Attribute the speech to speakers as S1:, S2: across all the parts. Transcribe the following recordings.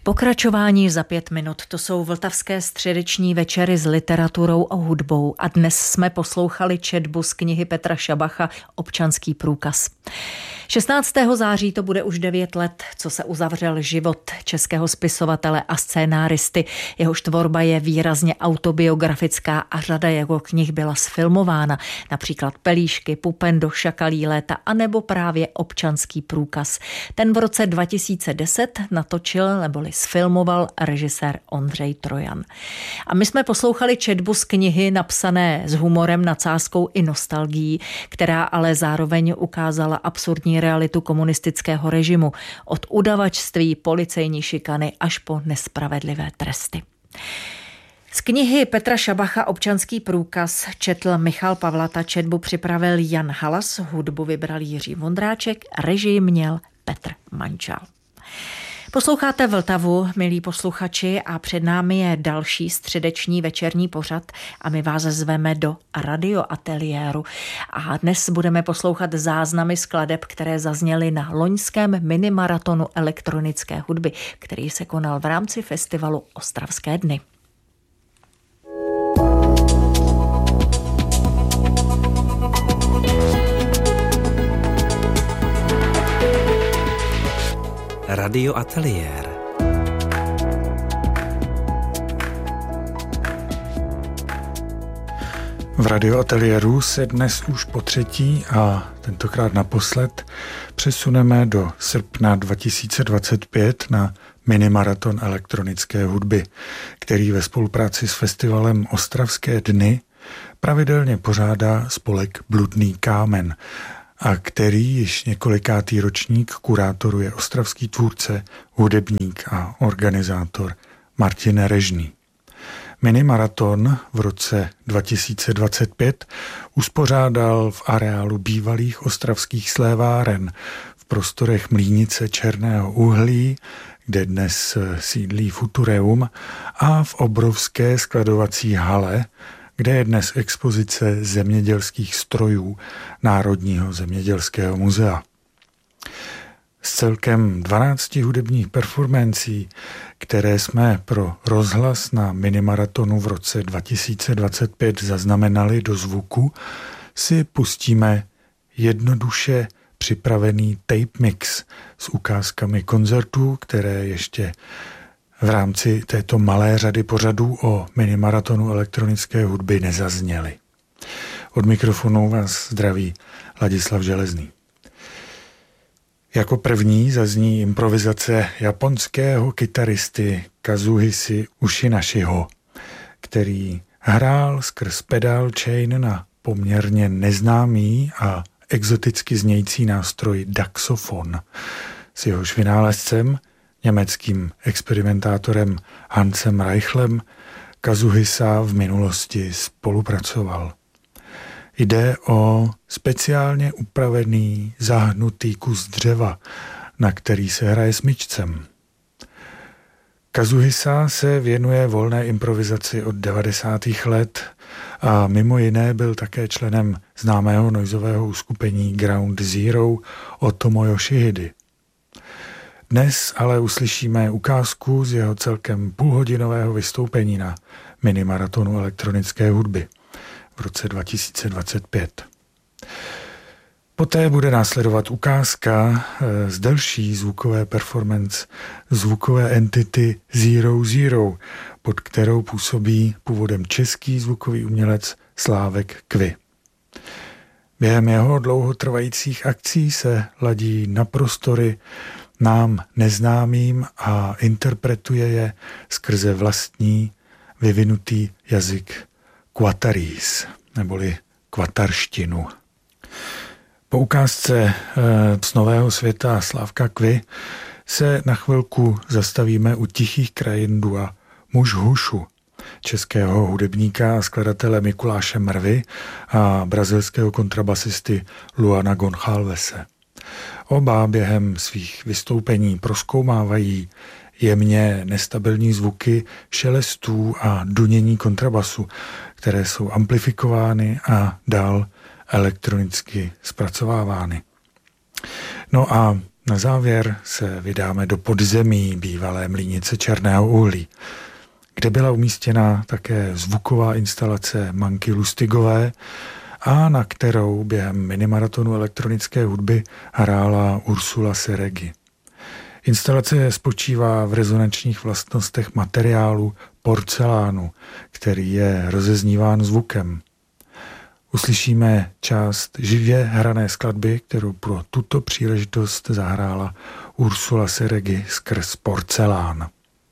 S1: Pokračování za 5 minut. To jsou vltavské středeční večery s literaturou a hudbou a dnes jsme poslouchali četbu z knihy Petra Šabacha Občanský průkaz. 16. září to bude už 9 let, co se uzavřel život českého spisovatele a scénáristy. Jehož tvorba je výrazně autobiografická a řada jeho knih byla sfilmována. Například Pelíšky, Pupendo, Šakalí léta anebo právě Občanský průkaz. Ten v roce 2010 natočil neboli sfilmoval režisér Ondřej Trojan. A my jsme poslouchali četbu z knihy napsané s humorem, nadsázkou i nostalgií, která ale zároveň ukázala absurdní realitu komunistického režimu, od udavačství, policejní šikany až po nespravedlivé tresty. Z knihy Petra Šabacha Občanský průkaz četl Michal Pavlata, četbu připravil Jan Halas, hudbu vybral Jiří Vondráček, režii měl Petr Mančal. Posloucháte Vltavu, milí posluchači, a před námi je další středeční večerní pořad a my vás zveme do radioateliéru. A dnes budeme poslouchat záznamy skladeb, které zazněly na loňském minimaratonu elektronické hudby, který se konal v rámci festivalu Ostravské dny.
S2: Radioateliér.
S3: V radioateliéru se dnes už po třetí a tentokrát naposled přesuneme do srpna 2025 na minimaraton elektronické hudby, který ve spolupráci s festivalem Ostravské dny pravidelně pořádá spolek Bludný kámen, a který již několikátý ročník kurátoruje ostravský tvůrce, hudebník a organizátor Martin Režný. Minimaraton v roce 2025 uspořádal v areálu bývalých ostravských sléváren v prostorech Mlýnice Černého uhlí, kde dnes sídlí Futureum, a v obrovské skladovací hale, kde je dnes expozice zemědělských strojů Národního zemědělského muzea. Z celkem 12 hudebních performancí, které jsme pro rozhlas na minimaratonu v roce 2025 zaznamenali do zvuku, si pustíme jednoduše připravený tape mix s ukázkami koncertů, které ještě v rámci této malé řady pořadů o minimaratonu elektronické hudby nezazněly. Od mikrofonu vás zdraví Ladislav Železný. Jako první zazní improvizace japonského kytaristy Kazuhisi Ushinashiho, který hrál skrz pedal chain na poměrně neznámý a exoticky znějící nástroj daxofon. S jehož vynálezcem, německým experimentátorem Hansem Reichlem, Kazuhisa v minulosti spolupracoval. Jde o speciálně upravený zahnutý kus dřeva, na který se hraje smyčcem. Kazuhisa se věnuje volné improvizaci od 90. let a mimo jiné byl také členem známého noizového uskupení Ground Zero Otomo Yoshihide. Dnes ale uslyšíme ukázku z jeho celkem půlhodinového vystoupení na minimaratonu elektronické hudby v roce 2025. Poté bude následovat ukázka z delší zvukové performance zvukové entity Zero Zero, pod kterou působí původem český zvukový umělec Slávek Kvy. Během jeho dlouhotrvajících akcí se ladí na prostory nám neznámým a interpretuje je skrze vlastní vyvinutý jazyk Quatarís, neboli kvatarštinu. Po ukázce z nového světa Slávka Kvy se na chvilku zastavíme u Tichých krajin dua Muž Hušu, českého hudebníka a skladatele Mikuláše Mrvy a brazilského kontrabasisty Luana Gonçalvese. Oba během svých vystoupení prozkoumávají jemně nestabilní zvuky šelestů a dunění kontrabasu, které jsou amplifikovány a dál elektronicky zpracovávány. No a Na závěr se vydáme do podzemí bývalé mlýnice černého uhlí, kde byla umístěna také zvuková instalace Manky Lustigové a na kterou během minimaratonu elektronické hudby hrála Ursula Seregi. Instalace spočívá v rezonančních vlastnostech materiálu porcelánu, který je rozezníván zvukem. Uslyšíme část živě hrané skladby, kterou pro tuto příležitost zahrála Ursula Seregi skrz porcelán.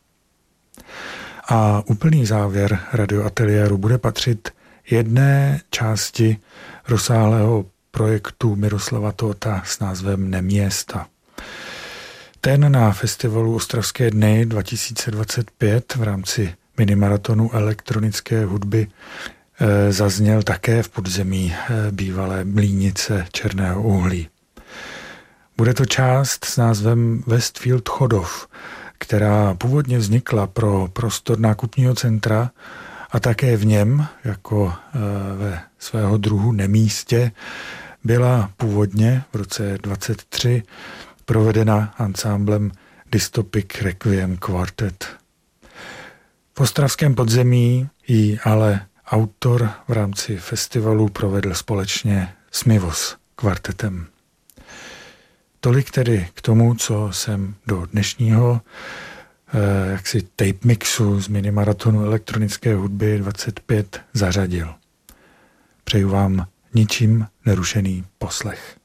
S3: A úplný závěr radioateliéru bude patřit jedné části rozsáhlého projektu Miroslava Tóta s názvem Neměsta. Ten na festivalu Ostravské dny 2025 v rámci minimaratonu elektronické hudby zazněl také v podzemí bývalé mlýnice černého uhlí. Bude to část s názvem Westfield Chodov, která původně vznikla pro prostor nákupního centra a také v něm, jako ve svého druhu nemístě, byla původně v roce 23 provedena ansámblem Dystopic Requiem Quartet. V ostravském podzemí ji ale autor v rámci festivalu provedl společně s Mivos kvartetem. Tolik tedy k tomu, co jsem do dnešního tape mixu z minimaratonu elektronické hudby 25 zařadil. Přeju vám ničím nerušený poslech.